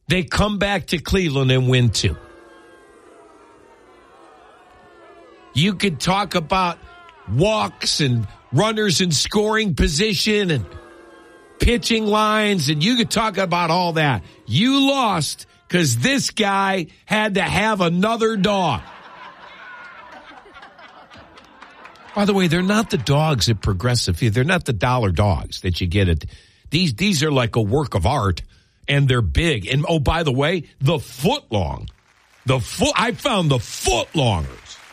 They come back to Cleveland and win 2. You could talk about walks and runners in scoring position and pitching lines, and you could talk about all that. You lost because this guy had to have another dog. By the way, they're not the dogs at Progressive. They're not the dollar dogs that you get at. These are like a work of art, and they're big. And, oh, by the way, the foot long. I found the foot longers.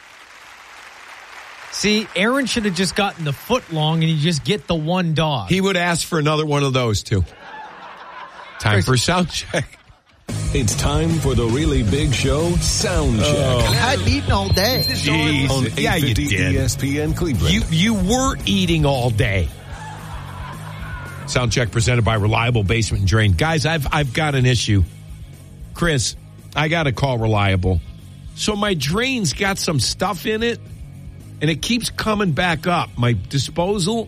See, Aaron should have just gotten the foot long and you just get the one dog. He would ask for another one of those, too. Time for sound check. It's time for the really big show, Sound Check. I hadn't eaten all day. Jeez. On Yeah, you 850 did. ESPN Cleveland. You were eating all day. Sound check presented by Reliable Basement and Drain. Guys, I've got an issue. Chris, I got to call Reliable. So my drain's got some stuff in it, and it keeps coming back up. My disposal.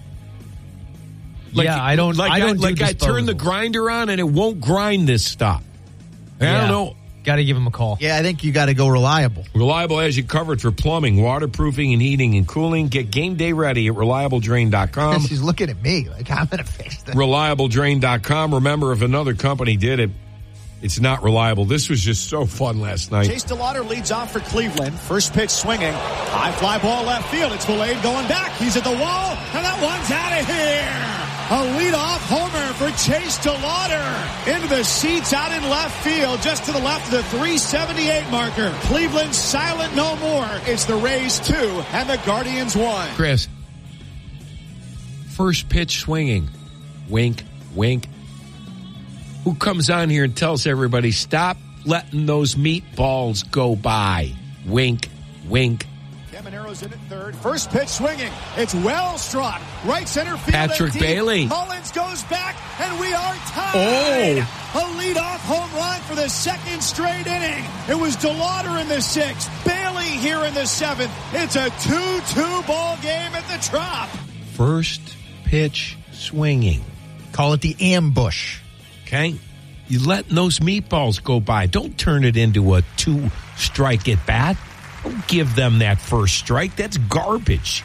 I don't I turn the grinder on, and it won't grind this stuff. I don't know. Got to give him a call. Yeah, I think you got to go Reliable. Reliable has you covered for plumbing, waterproofing, and heating and cooling. Get game day ready at ReliableDrain.com. She's looking at me like I'm going to fix this. ReliableDrain.com. Remember, if another company did it, it's not reliable. This was just so fun last night. Chase DeLauder leads off for Cleveland. First pitch swinging. High fly ball left field. It's Vilade going back. He's at the wall, and that one's out of here. A leadoff homer for Chase DeLauder. Into the seats out in left field, just to the left of the 378 marker. Cleveland silent no more. It's the Rays 2 and the Guardians 1. Chris, first pitch swinging. Wink, wink. Who comes on here and tells everybody, stop letting those meatballs go by? Wink, wink. Camanero's in at third. First pitch swinging. It's well struck. Right center field. Patrick Bailey. Mullins goes back, and we are tied. A leadoff home run for the second straight inning. It was DeLauder in the 6th. Bailey here in the 7th. It's a 2-2 ball game at the Trop. First pitch swinging. Call it the ambush. Okay? You letting those meatballs go by. Don't turn it into a 2-strike at bat. Don't give them that first strike. That's garbage.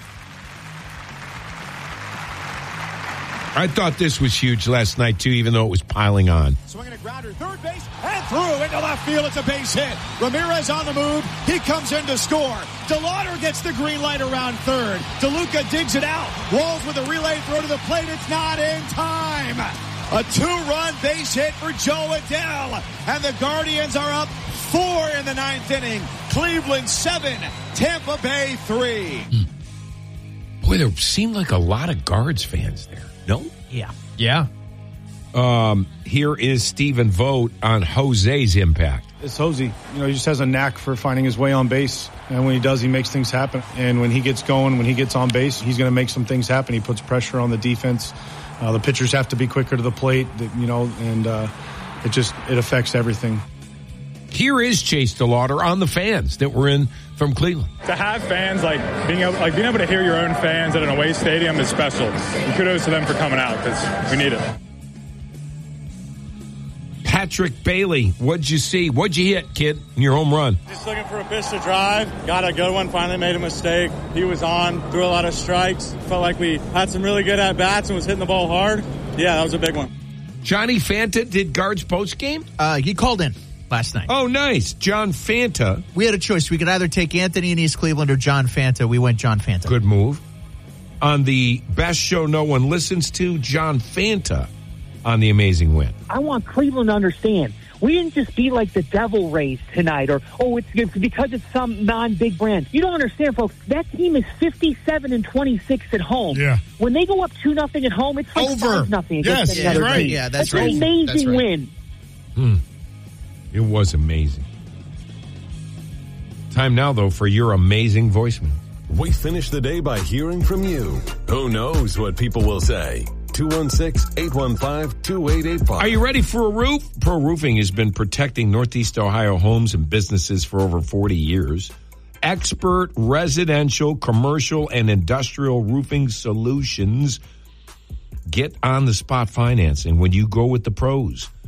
I thought this was huge last night, too, even though it was piling on. Swinging a grounder, third base, and through into left field. It's a base hit. Ramirez on the move. He comes in to score. DeLauder gets the green light around third. DeLuca digs it out. Walls with a relay throw to the plate. It's not in time. A 2-run base hit for Joe Adell. And the Guardians are up 4 in the 9th inning. Cleveland 7, Tampa Bay 3. Boy, there seemed like a lot of Guards fans there. No? Yeah. Here is Stephen Vogt on Jose's impact. It's Jose. He just has a knack for finding his way on base. And when he does, he makes things happen. And when he gets going, when he gets on base, he's going to make some things happen. He puts pressure on the defense. The pitchers have to be quicker to the plate, and it affects everything. Here is Chase DeLauder on the fans that were in from Cleveland. To have fans, being able to hear your own fans at an away stadium is special. And kudos to them for coming out because we need it. Patrick Bailey, what'd you see? What'd you hit, kid, in your home run? Just looking for a pitch to drive. Got a good one. Finally made a mistake. He was on, threw a lot of strikes. Felt like we had some really good at-bats and was hitting the ball hard. Yeah, that was a big one. Johnny Fanta did Guards post game? He called in last night. Oh, nice. John Fanta. We had a choice. We could either take Anthony in East Cleveland or John Fanta. We went John Fanta. Good move. On the best show no one listens to, John Fanta on the amazing win. I want Cleveland to understand. We didn't just be like the Devil Rays tonight or, it's because it's some non-big brand. You don't understand, folks. That team is 57-26 at home. Yeah. When they go up 2-0 at home, it's like over 5-0 against any other right. team. Yeah, that's an amazing win. It was amazing. Time now, though, for your amazing voicemail. We finish the day by hearing from you. Who knows what people will say? 216-815-2885. Are you ready for a roof? Pro Roofing has been protecting Northeast Ohio homes and businesses for over 40 years. Expert residential, commercial, and industrial roofing solutions. Get on the spot financing when you go with the pros.